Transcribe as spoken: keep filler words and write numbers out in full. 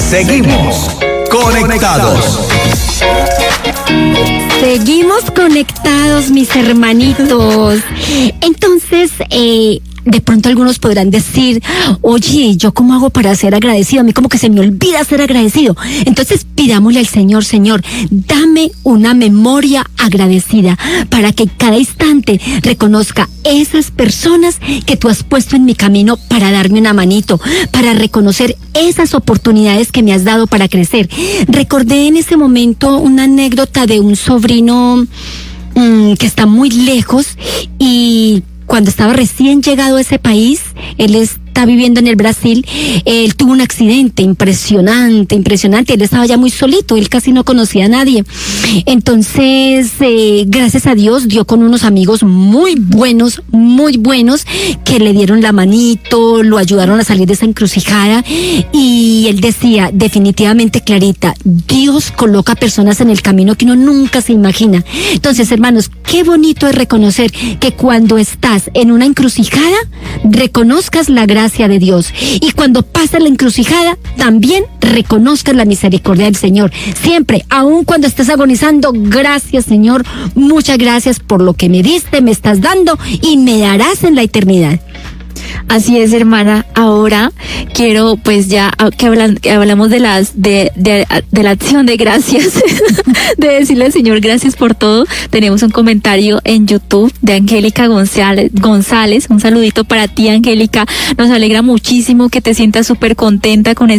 Seguimos conectados. Seguimos conectados, mis hermanitos. Entonces, eh, de pronto algunos podrán decir, oye, ¿yo cómo hago para ser agradecido? A mí como que se me olvida ser agradecido. Entonces pidámosle al Señor, Señor, dame una memoria agradecida para que cada instante reconozca esas personas que tú has puesto en mi camino para darme una manito, para reconocer esas oportunidades que me has dado para crecer. Recordé en ese momento una anécdota de un sobrino mmm, que está muy lejos y cuando estaba recién llegado a ese país, él está viviendo en el Brasil, él tuvo un accidente impresionante, impresionante, él estaba ya muy solito, él casi no conocía a nadie. Entonces, eh, gracias a Dios, dio con unos amigos muy buenos, muy buenos, que le dieron la manito, lo ayudaron a salir de esa encrucijada, y él decía, definitivamente, Clarita, Dios coloca personas en el camino que uno nunca se imagina. Entonces, hermanos, qué bonito es reconocer que cuando estás en una encrucijada, reconozcas la gracia de Dios, y cuando pasa la encrucijada, también reconozcas la misericordia del Señor. Siempre, aun cuando estés agonizando, gracias, Señor, muchas gracias por lo que me diste, me estás dando y me darás en la eternidad. Así es, hermana. Ahora quiero, pues ya que, hablan, que hablamos de las de, de, de la acción de gracias, de decirle al Señor gracias por todo. Tenemos un comentario en YouTube de Angélica González. González. Un saludito para ti, Angélica. Nos alegra muchísimo que te sientas súper contenta con